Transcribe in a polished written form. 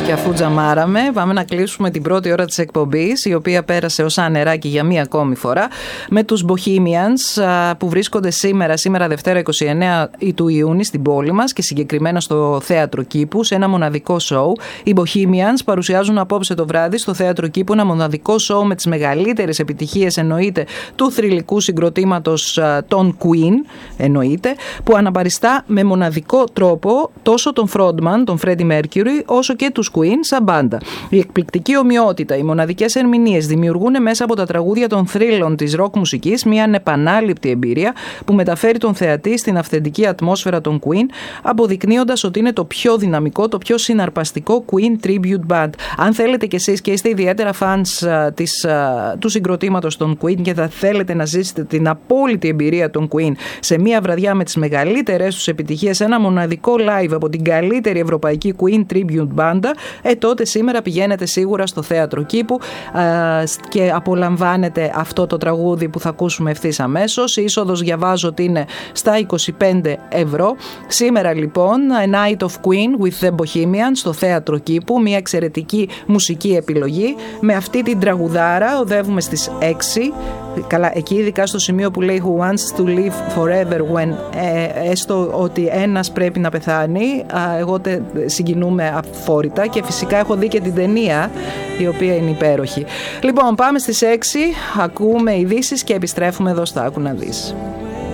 Και αφού τζαμάραμε, πάμε να κλείσουμε την πρώτη ώρα της εκπομπής, η οποία πέρασε ως ανεράκι για μία ακόμη φορά, με τους Bohemians που βρίσκονται σήμερα Δευτέρα 29 του Ιούνιου στην πόλη μας και συγκεκριμένα στο Θέατρο Κήπου, σε ένα μοναδικό σοου. Οι Bohemians παρουσιάζουν απόψε το βράδυ στο Θέατρο Κήπου ένα μοναδικό σοου με τις μεγαλύτερες επιτυχίες, εννοείται, του θρυλικού συγκροτήματος των Queen, εννοείται, που αναπαριστά με μοναδικό τρόπο τόσο τον frontman, τον Freddie Mercury, όσο και τους Queen σαν μπάντα. Η εκπληκτική ομοιότητα, οι μοναδικές ερμηνείες δημιουργούν μέσα από τα τραγούδια των θρύλων της ροκ μουσικής μια ανεπανάληπτη εμπειρία που μεταφέρει τον θεατή στην αυθεντική ατμόσφαιρα των Queen, αποδεικνύοντας ότι είναι το πιο δυναμικό, το πιο συναρπαστικό Queen Tribute Band. Αν θέλετε κι εσείς και είστε ιδιαίτερα fans του συγκροτήματος των Queen και θα θέλετε να ζήσετε την απόλυτη εμπειρία των Queen σε μια βραδιά με τις μεγαλύτερες τους επιτυχίες, ένα μοναδικό live από την καλύτερη ευρωπαϊκή Queen Tribute Banda, τότε σήμερα πηγαίνετε σίγουρα στο Θέατρο Κήπου και απολαμβάνετε αυτό το τραγούδι που θα ακούσουμε ευθύς αμέσως. Η είσοδος διαβάζω ότι είναι στα 25€. Σήμερα λοιπόν, A Night of Queen with the Bohemians στο Θέατρο Κήπου, μια εξαιρετική μουσική επιλογή. Με αυτή την τραγουδάρα οδεύουμε στις 6. Καλά, εκεί ειδικά στο σημείο που λέει Who wants to live forever when, έστω ότι ένας πρέπει να πεθάνει, εγώ συγκινούμε αφόρητα και φυσικά έχω δει και την ταινία, η οποία είναι υπέροχη. Λοιπόν, πάμε στις 6, ακούμε ειδήσεις και επιστρέφουμε εδώ στα Άκου να δεις.